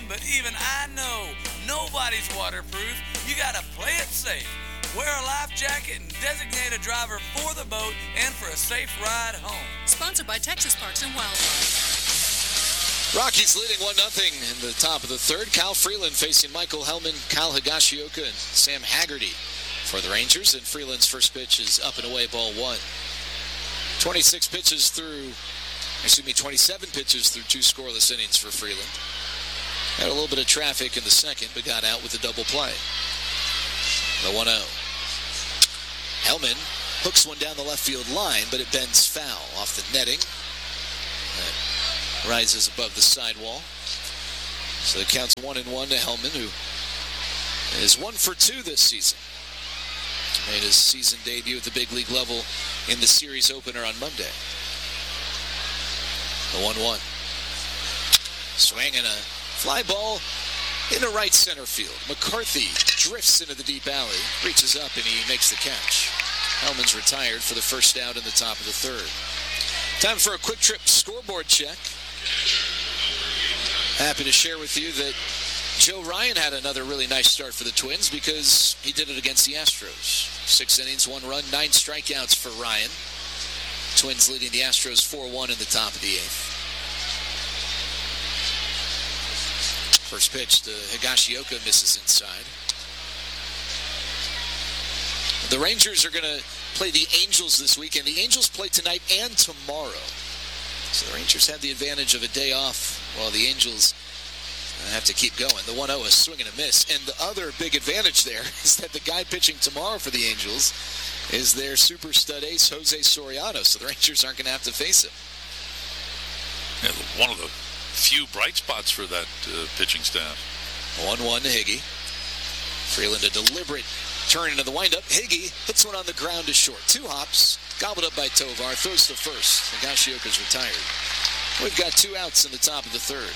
but even I know nobody's waterproof. You gotta play it safe. Wear a life jacket and designate a driver for the boat and for a safe ride home. Sponsored by Texas Parks and Wildlife. Rockies leading 1-0 in the top of the third. Kyle Freeland facing Michael Hellman, Kyle Higashioka, and Sam Haggerty for the Rangers. And Freeland's first pitch is up and away, ball one. 27 pitches through 2 scoreless innings for Freeland. Had a little bit of traffic in the second, but got out with a double play. The 1-0. Hellman hooks one down the left field line, but it bends foul off the netting. That rises above the sidewall. So it counts 1-1 to Hellman, who is 1 for 2 this season. Made his season debut at the big league level in the series opener on Monday. The 1-1. Swing and a fly ball into right center field. McCarthy drifts into the deep alley, reaches up, and he makes the catch. Hellman's retired for the first out in the top of the third. Time for a quick trip scoreboard check. Happy to share with you that Joe Ryan had another really nice start for the Twins because he did it against the Astros. 6 innings, 1 run, 9 strikeouts for Ryan. Twins leading the Astros 4-1 in the top of the 8th. First pitch to Higashioka, misses inside. The Rangers are going to play the Angels this weekend. The Angels play tonight and tomorrow. So the Rangers have the advantage of a day off while the Angels have to keep going. The 1-0 is swing and a miss. And the other big advantage there is that the guy pitching tomorrow for the Angels is their super stud ace, Jose Soriano. So the Rangers aren't going to have to face him. Yeah, one of the few bright spots for that pitching staff. 1-1 to Higgy. Freeland a deliberate turn into the windup. Higgy hits one on the ground to short. 2 hops, gobbled up by Tovar, throws to first. Higashioka's retired. We've got 2 outs in the top of the third.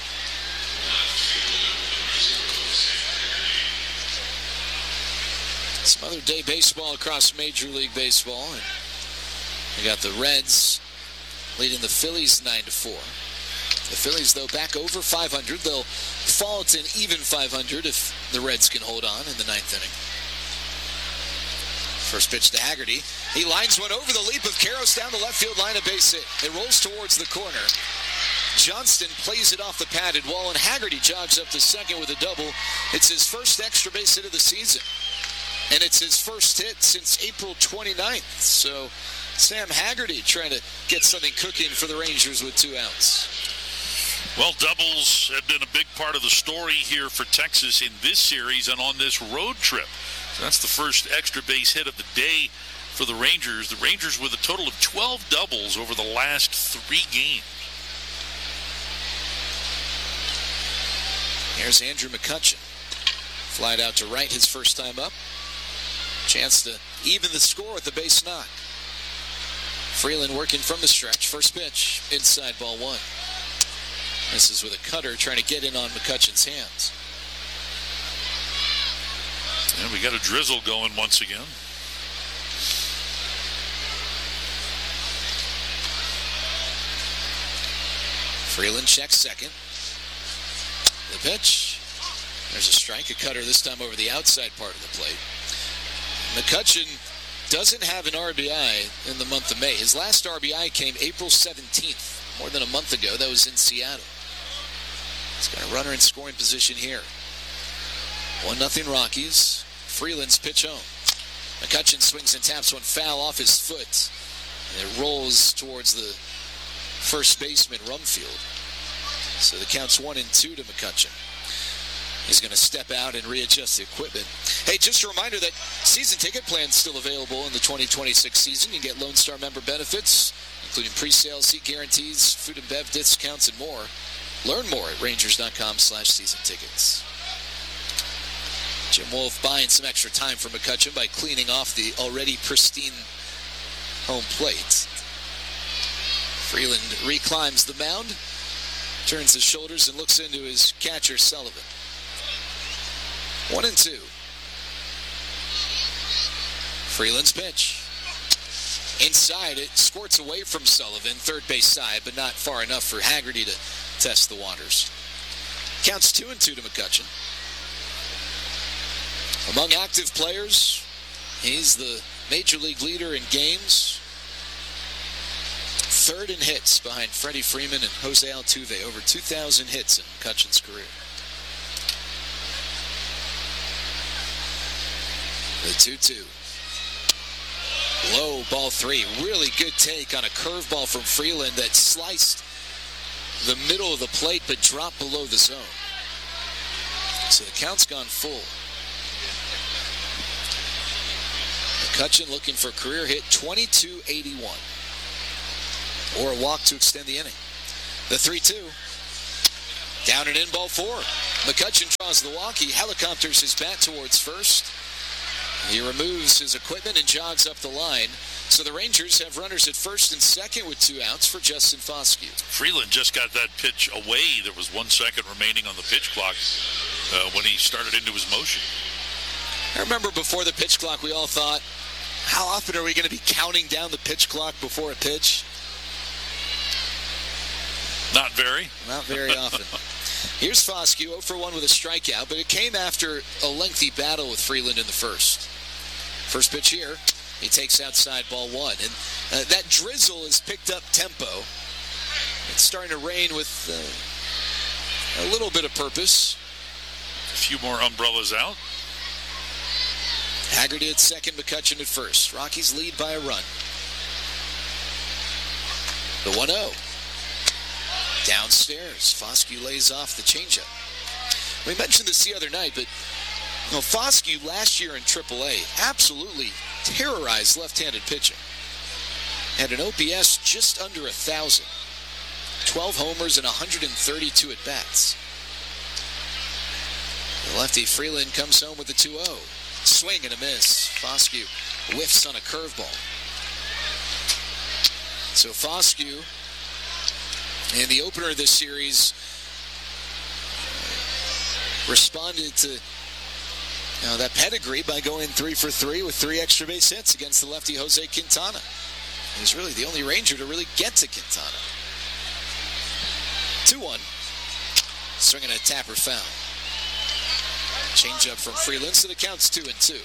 Some other day baseball across Major League Baseball. And we got the Reds leading the Phillies 9-4. The Phillies, though, back over 500. They'll fall to an even 500 if the Reds can hold on in the 9th inning. First pitch to Haggerty. He lines one over the leap of Karros down the left field line, a base hit. It rolls towards the corner. Johnston plays it off the padded wall, and Haggerty jogs up to second with a double. It's his first extra base hit of the season. And it's his first hit since April 29th. So Sam Haggerty trying to get something cooking for the Rangers with 2 outs. Well, doubles have been a big part of the story here for Texas in this series and on this road trip. So that's the first extra base hit of the day for the Rangers. The Rangers with a total of 12 doubles over the last 3 games. Here's Andrew McCutchen. Flied out to right his first time up. Chance to even the score with the base knock. Freeland working from the stretch. First pitch, inside, ball 1. This is with a cutter trying to get in on McCutchen's hands. And we got a drizzle going once again. Freeland checks second. The pitch. There's a strike, a cutter this time over the outside part of the plate. McCutchen doesn't have an RBI in the month of May. His last RBI came April 17th, more than a month ago. That was in Seattle. He's got a runner in scoring position here. 1-0 Rockies. Freeland's pitch home. McCutchen swings and taps one foul off his foot. And it rolls towards the first baseman, Rumfield. So the count's 1-2 to McCutchen. He's going to step out and readjust the equipment. Hey, just a reminder that season ticket plan's still available in the 2026 season. You can get Lone Star member benefits, including pre-sale, seat guarantees, food and bev discounts, and more. Learn more at Rangers.com/season tickets. Jim Wolf buying some extra time for McCutchen by cleaning off the already pristine home plate. Freeland reclimbs the mound, turns his shoulders, and looks into his catcher, Sullivan. 1-2. Freeland's pitch. Inside, it squirts away from Sullivan, third base side, but not far enough for Haggerty to test the waters. Counts 2-2 to McCutchen. Among active players, he's the Major League leader in games. Third in hits behind Freddie Freeman and Jose Altuve. Over 2,000 hits in McCutchen's career. The 2-2. Low, ball 3. Really good take on a curveball from Freeland that sliced the middle of the plate but dropped below the zone. So the count's gone full. McCutchen looking for a career hit, 22-81. Or a walk to extend the inning. The 3-2. Down and in, ball 4. McCutchen draws the walk. He helicopters his bat towards first. He removes his equipment and jogs up the line. So the Rangers have runners at first and second with 2 outs for Justin Foscue. Freeland just got that pitch away. There was 1 second remaining on the pitch clock when he started into his motion. I remember before the pitch clock, we all thought, how often are we going to be counting down the pitch clock before a pitch? Not very. Not very often. Here's Foscue, 0 for 1 with a strikeout, but it came after a lengthy battle with Freeland in the first. First pitch here, he takes outside, ball 1. And that drizzle has picked up tempo. It's starting to rain with a little bit of purpose. A few more umbrellas out. Haggerty at second, McCutchen at first. Rockies lead by a run. The 1-0. Downstairs, Foscue lays off the changeup. We mentioned this the other night, but Foscue last year in AAA absolutely terrorized left-handed pitching. Had an OPS just under 1,000. 12 homers and 132 at-bats. The lefty Freeland comes home with the 2-0. Swing and a miss. Foscue whiffs on a curveball. So Foscue, in the opener of this series, responded to that pedigree by going 3 for 3 with 3 extra base hits against the lefty Jose Quintana. He's really the only Ranger to really get to Quintana. 2-1. Swinging a tapper foul. Change up from Freeland, so the count's 2-2.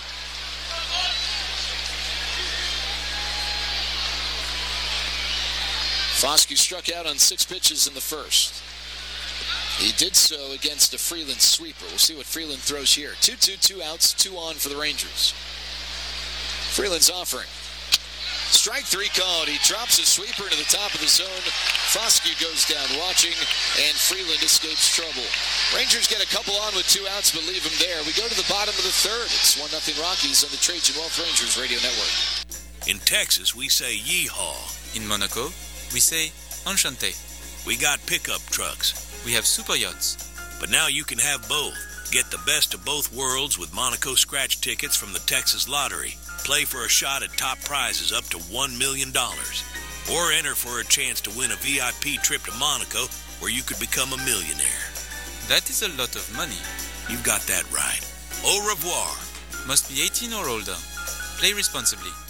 Foscue struck out on 6 pitches in the first. He did so against a Freeland sweeper. We'll see what Freeland throws here. 2-2, 2 outs, 2 on for the Rangers. Freeland's offering. Strike 3 called. He drops a sweeper into the top of the zone. Foscue goes down watching, and Freeland escapes trouble. Rangers get a couple on with 2 outs, but leave him there. We go to the bottom of the third. It's 1-0 Rockies on the Trajan Wealth Rangers Radio Network. In Texas, we say yeehaw. In Monaco, we say enchanté. We got pickup trucks. We have super yachts. But now you can have both. Get the best of both worlds with Monaco scratch tickets from the Texas Lottery. Play for a shot at top prizes up to $1 million. Or enter for a chance to win a VIP trip to Monaco where you could become a millionaire. That is a lot of money. You've got that right. Au revoir. Must be 18 or older. Play responsibly.